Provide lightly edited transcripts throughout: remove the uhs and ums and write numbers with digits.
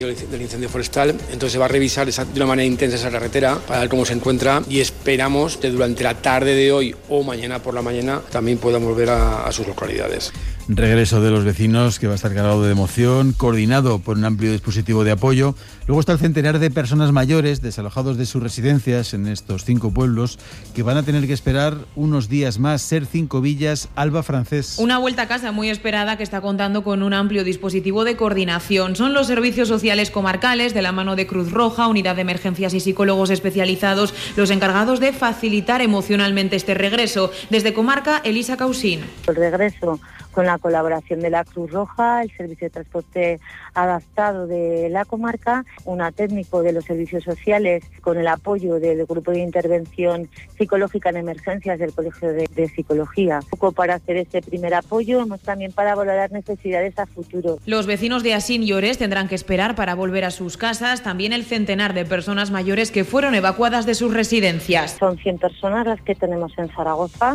del incendio forestal, entonces se va a revisar de una manera intensa esa carretera para ver cómo se encuentra y esperamos que durante la tarde de hoy o mañana por la mañana también puedan volver a sus localidades. Regreso de los vecinos que va a estar cargado de emoción, coordinado por un amplio dispositivo de apoyo. Luego está el centenar de personas mayores desalojados de sus residencias en estos 5 pueblos que van a tener que esperar unos días más. Ser 5 villas. Alba Francés. Una vuelta a casa muy esperada que está contando con un amplio dispositivo de coordinación. Son los servicios sociales comarcales de la mano de Cruz Roja, Unidad de Emergencias y psicólogos especializados los encargados de facilitar emocionalmente este regreso. Desde Comarca, Elisa Causín. El regreso con la colaboración de la Cruz Roja, el Servicio de Transporte Adaptado de la comarca, una técnico de los servicios sociales con el apoyo del Grupo de Intervención Psicológica en Emergencias del Colegio de Psicología. Un poco para hacer este primer apoyo, hemos también para valorar necesidades a futuro. Los vecinos de Asín y Ores tendrán que esperar para volver a sus casas, también el centenar de personas mayores que fueron evacuadas de sus residencias. Son 100 personas las que tenemos en Zaragoza,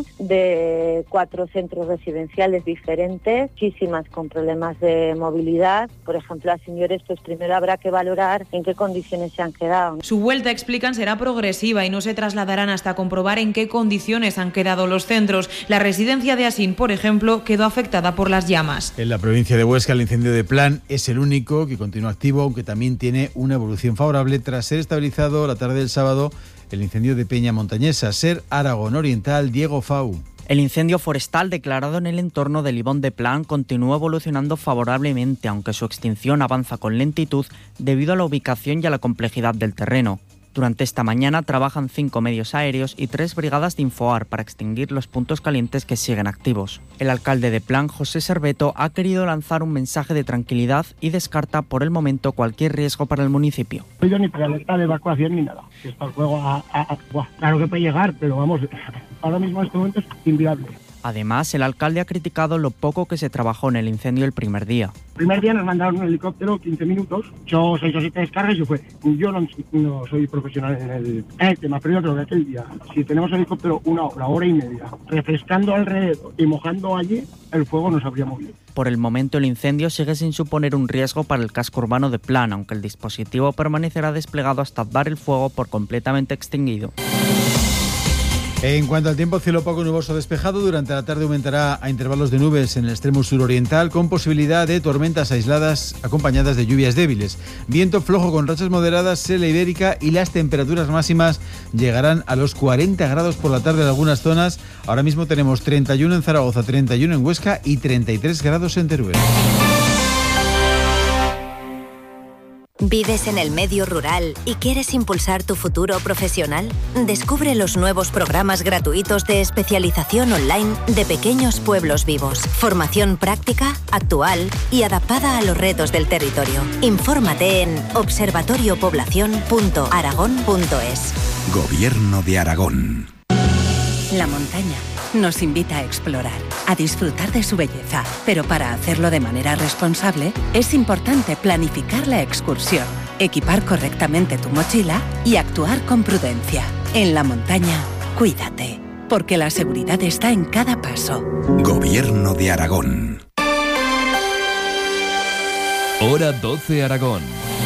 de 4 centros residenciales diferentes, muchísimas con problemas de movilidad. Por ejemplo, a señores, pues primero habrá que valorar en qué condiciones se han quedado. Su vuelta, explican, será progresiva y no se trasladarán hasta comprobar en qué condiciones han quedado los centros. La residencia de Asín, por ejemplo, quedó afectada por las llamas. En la provincia de Huesca, el incendio de Plan es el único que continúa activo, aunque también tiene una evolución favorable tras ser estabilizado la tarde del sábado el incendio de Peña Montañesa. Ser Aragón Oriental, Diego Fau. El incendio forestal declarado en el entorno del Ibón de Plan continúa evolucionando favorablemente, aunque su extinción avanza con lentitud debido a la ubicación y a la complejidad del terreno. Durante esta mañana trabajan 5 medios aéreos y 3 brigadas de Infoar para extinguir los puntos calientes que siguen activos. El alcalde de Plan, José Serveto, ha querido lanzar un mensaje de tranquilidad y descarta por el momento cualquier riesgo para el municipio. No ha habido ni alerta de evacuación ni nada. Está el fuego claro que puede llegar, pero vamos, ahora mismo en este momento es inviable. Además, el alcalde ha criticado lo poco que se trabajó en el incendio el primer día. El primer día nos mandaron un helicóptero, 15 minutos, 8 6 o 7 descargas y fue. Yo no soy profesional en el tema, pero yo creo que aquel día, si tenemos helicóptero 1 hora y media, refrescando alrededor y mojando allí, el fuego nos habría movido. Por el momento, el incendio sigue sin suponer un riesgo para el casco urbano de Plan, aunque el dispositivo permanecerá desplegado hasta dar el fuego por completamente extinguido. En cuanto al tiempo, cielo poco nuboso despejado. Durante la tarde aumentará a intervalos de nubes en el extremo suroriental, con posibilidad de tormentas aisladas acompañadas de lluvias débiles. Viento flojo con rachas moderadas en la Ibérica y las temperaturas máximas llegarán a los 40 grados por la tarde en algunas zonas. Ahora mismo tenemos 31 en Zaragoza, 31 en Huesca y 33 grados en Teruel. ¿Vives en el medio rural y quieres impulsar tu futuro profesional? Descubre los nuevos programas gratuitos de especialización online de Pequeños Pueblos Vivos. Formación práctica, actual y adaptada a los retos del territorio. Infórmate en observatoriopoblacion.aragón.es. Gobierno de Aragón. La montaña nos invita a explorar, a disfrutar de su belleza, pero para hacerlo de manera responsable es importante planificar la excursión, equipar correctamente tu mochila y actuar con prudencia. En la montaña, cuídate, porque la seguridad está en cada paso. Gobierno de Aragón. Hora 12 Aragón.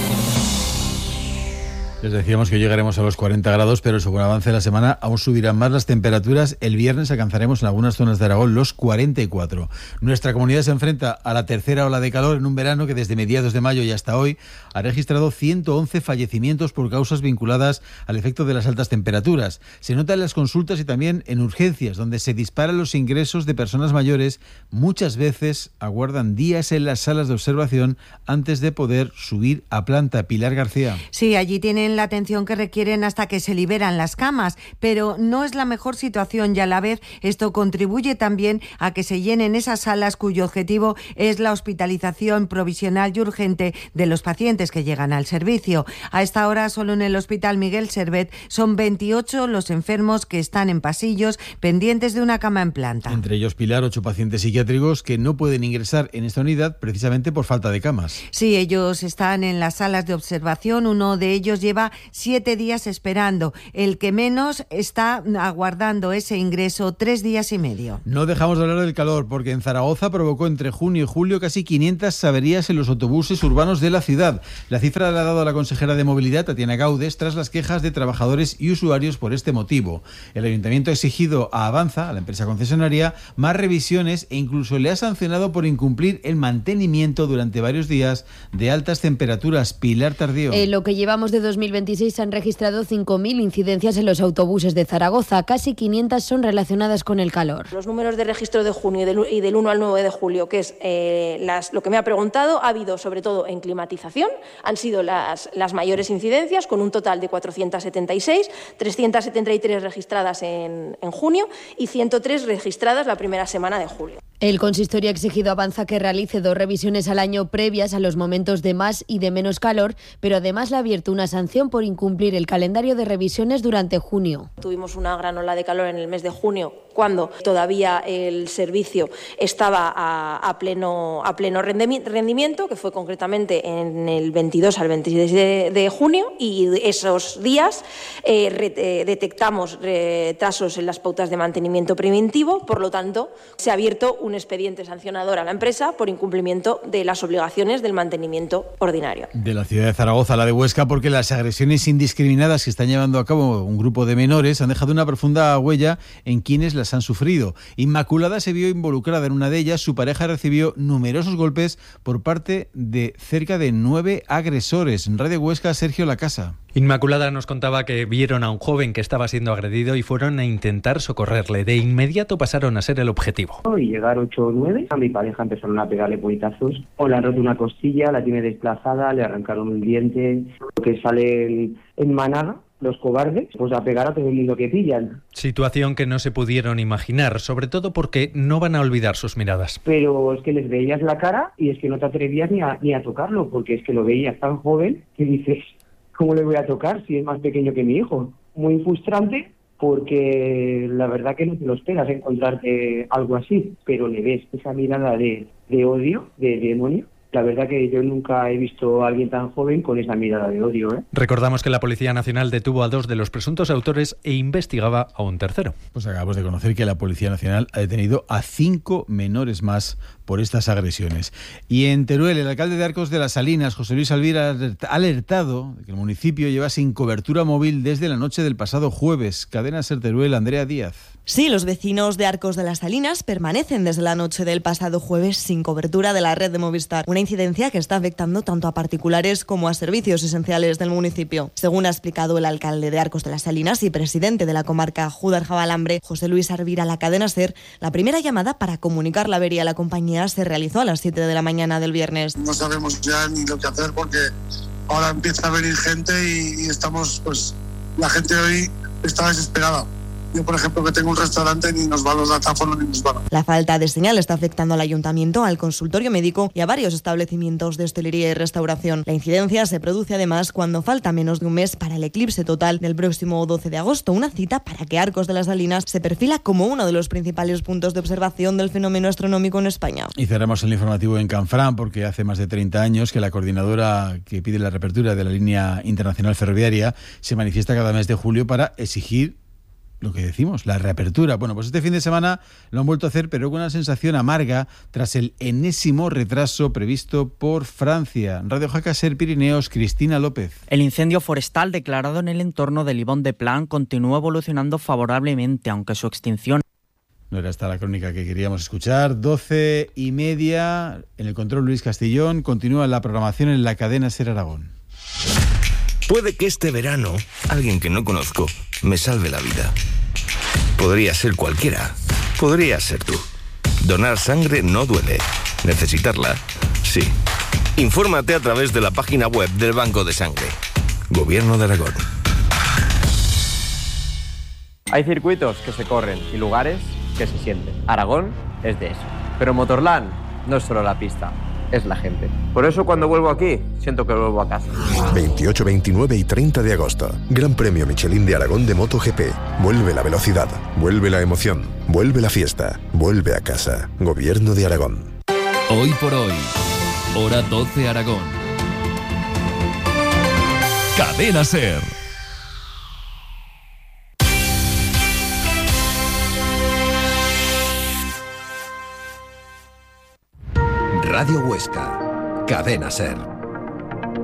Les decíamos que llegaremos a los 40 grados, pero según avance de la semana aún subirán más las temperaturas. El viernes alcanzaremos en algunas zonas de Aragón los 44. Nuestra comunidad se enfrenta a la tercera ola de calor en un verano que desde mediados de mayo y hasta hoy ha registrado 111 fallecimientos por causas vinculadas al efecto de las altas temperaturas. Se nota en las consultas y también en urgencias, donde se disparan los ingresos de personas mayores. Muchas veces aguardan días en las salas de observación antes de poder subir a planta. Pilar García. Sí, allí tienen la atención que requieren hasta que se liberan las camas, pero no es la mejor situación y a la vez esto contribuye también a que se llenen esas salas cuyo objetivo es la hospitalización provisional y urgente de los pacientes que llegan al servicio. A esta hora solo en el Hospital Miguel Servet son 28 los enfermos que están en pasillos pendientes de una cama en planta. Entre ellos, Pilar, 8 pacientes psiquiátricos que no pueden ingresar en esta unidad precisamente por falta de camas. Sí, ellos están en las salas de observación. Uno de ellos lleva lleva 7 días esperando. El que menos está aguardando ese ingreso 3 días y medio. No dejamos de hablar del calor, porque en Zaragoza provocó entre junio y julio casi 500 averías en los autobuses urbanos de la ciudad. La cifra la ha dado la consejera de Movilidad, Tatiana Gaudes, tras las quejas de trabajadores y usuarios por este motivo. El Ayuntamiento ha exigido a Avanza, a la empresa concesionaria, más revisiones e incluso le ha sancionado por incumplir el mantenimiento durante varios días de altas temperaturas. Pilar Tardío. En lo que llevamos de 2026 se han registrado 5.000 incidencias en los autobuses de Zaragoza. Casi 500 son relacionadas con el calor. Los números de registro de junio y del 1 al 9 de julio, que es lo que me ha preguntado, ha habido sobre todo en climatización, han sido las mayores incidencias, con un total de 476, 373 registradas en junio y 103 registradas la primera semana de julio. El consistorio ha exigido a Avanza que realice 2 revisiones al año previas a los momentos de más y de menos calor, pero además le ha abierto una sanción por incumplir el calendario de revisiones durante junio. Tuvimos una gran ola de calor en el mes de junio, cuando todavía el servicio estaba a pleno rendimiento, que fue concretamente en el 22 al 26 de junio, y esos días detectamos retrasos en las pautas de mantenimiento preventivo. Por lo tanto, se ha abierto un expediente sancionador a la empresa por incumplimiento de las obligaciones del mantenimiento ordinario. De la ciudad de Zaragoza a la de Huesca, porque las agresiones indiscriminadas que están llevando a cabo un grupo de menores han dejado una profunda huella en quienes las han sufrido. Inmaculada se vio involucrada en una de ellas. Su pareja recibió numerosos golpes por parte de cerca de 9 agresores. En Radio Huesca, Sergio Lacasa. Inmaculada nos contaba que vieron a un joven que estaba siendo agredido y fueron a intentar socorrerle. De inmediato pasaron a ser el objetivo. Y llegar 8 o 9, a mi pareja empezaron a pegarle puñetazos. O le han roto una costilla, la tiene desplazada, le arrancaron un diente, lo que sale en manada. Los cobardes, pues a pegar a todo el mundo que pillan. Situación que no se pudieron imaginar, sobre todo porque no van a olvidar sus miradas. Pero es que les veías la cara y es que no te atrevías ni a tocarlo, porque es que lo veías tan joven que dices, ¿cómo le voy a tocar si es más pequeño que mi hijo? Muy frustrante, porque la verdad que no te lo esperas encontrarte algo así, pero le ves esa mirada de odio, de demonio. La verdad que yo nunca he visto a alguien tan joven con esa mirada de odio, ¿eh? Recordamos que la Policía Nacional detuvo a 2 de los presuntos autores e investigaba a un tercero. Pues acabamos de conocer que la Policía Nacional ha detenido a 5 menores más por estas agresiones. Y en Teruel, el alcalde de Arcos de las Salinas, José Luis Alvira, ha alertado de que el municipio lleva sin cobertura móvil desde la noche del pasado jueves. Cadena Ser Teruel, Andrea Díaz. Sí, los vecinos de Arcos de las Salinas permanecen desde la noche del pasado jueves sin cobertura de la red de Movistar. Una incidencia que está afectando tanto a particulares como a servicios esenciales del municipio. Según ha explicado el alcalde de Arcos de las Salinas y presidente de la comarca Júdar-Jabalambre, José Luis Arvira, a la cadena SER, la primera llamada para comunicar la avería a la compañía se realizó a las 7 de la mañana del viernes. No sabemos ya ni lo que hacer porque ahora empieza a venir gente y estamos, pues, la gente hoy está desesperada. Yo, por ejemplo, que tengo un restaurante, ni nos van los datáfonos ni nos van. La falta de señal está afectando al ayuntamiento, al consultorio médico y a varios establecimientos de hostelería y restauración. La incidencia se produce además cuando falta menos de un mes para el eclipse total del próximo 12 de agosto, una cita para que Arcos de las Salinas se perfila como uno de los principales puntos de observación del fenómeno astronómico en España. Y cerramos el informativo en Canfrán, porque hace más de 30 años que la coordinadora que pide la reapertura de la línea internacional ferroviaria se manifiesta cada mes de julio para exigir lo que decimos, la reapertura. Bueno, pues este fin de semana lo han vuelto a hacer, pero con una sensación amarga tras el enésimo retraso previsto por Francia. Radio Jaca Ser Pirineos, Cristina López. El incendio forestal declarado en el entorno de Livón de Plan continúa evolucionando favorablemente, aunque su extinción... No era esta la crónica que queríamos escuchar. 12:30, en el control Luis Castellón. Continúa la programación en la cadena Ser Aragón. Puede que este verano alguien que no conozco me salve la vida. Podría ser cualquiera. Podría ser tú. Donar sangre no duele. Necesitarla, sí. Infórmate a través de la página web del Banco de Sangre. Gobierno de Aragón. Hay circuitos que se corren y lugares que se sienten. Aragón es de eso. Pero Motorland no es solo la pista. Es la gente. Por eso cuando vuelvo aquí, siento que vuelvo a casa. 28, 29 y 30 de agosto. Gran Premio Michelin de Aragón de MotoGP. Vuelve la velocidad, vuelve la emoción, vuelve la fiesta, vuelve a casa. Gobierno de Aragón. Hoy por hoy, hora 12 Aragón. Cadena SER. Radio Huesca, Cadena SER.